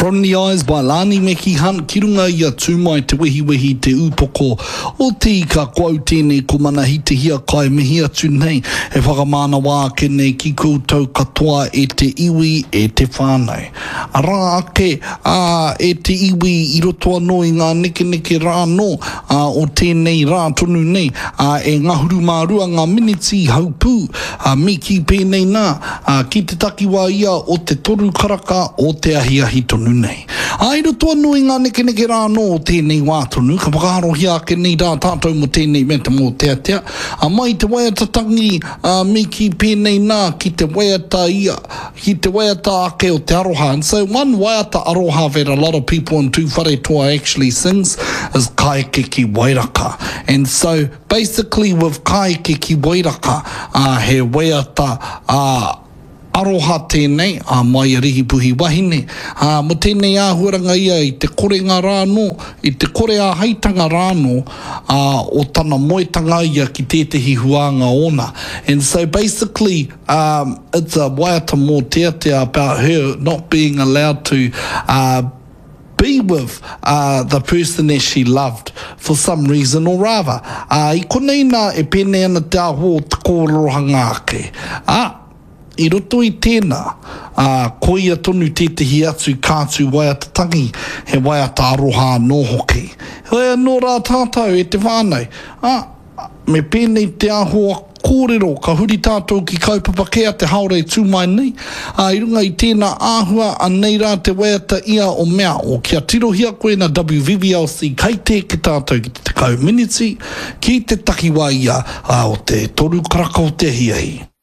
From the Eyes by Lani Meki Hunt, ki runga ia tūmai te wehi te upoko o te ika kouau tēnei ko mana hi te hia kai mihi atu nei e whakamana wā kenei ki koutou katoa e te iwi e te whānau. A rā ake e te iwi I roto anō I ngā neke rā no o tēnei rā tonu nei e ngā huru mārua ngā miniti haupū miki pēnei nā ki te takiwā ia o te toru karaka o te ahiahi tonu nei. I roto anō I ngā neke rā no o tēnei wā tonu, ka whakaharohi ake nei rā tātou mo tēnei meta mō tea. Mai te waiatatangi miki pēnei nā ki te waiata ia, ki te waiata ake o te aroha. And so one waiata aroha that a lot of people in Tūwhare Toa actually sings is Kaeke ki Wairaka. And so basically with Kaeke ki Wairaka, he waiata aroha tēnei, mai a rihi puhi wahine. Mo tēnei āhuaranga ia I te korenga rāno, I te kore a haitanga rāno, o tana moetanga ia ki tētehi huanga ona. And so basically, it's a waiata mō tea about her not being allowed to be with the person that she loved for some reason or rather. I konei nā e pēnei ana te aho te kōrorohanga ake. I roto I tēnā, ko ia tonu tētehi atu kātu waiatatangi, he waiata aroha nō hoki. Hea nō rā tātou e te whānau. Me pēnei te ahoa kōrero, ka huri tātou ki kaupapa kea te haore tūmai nei. I runga I tēnā āhua, anei rā te waiata ia o mea o kia tirohia koe na WVVLC kei te ki tātou ki te kau miniti, ki te takiwā ia o te toru karaka o te hiahi.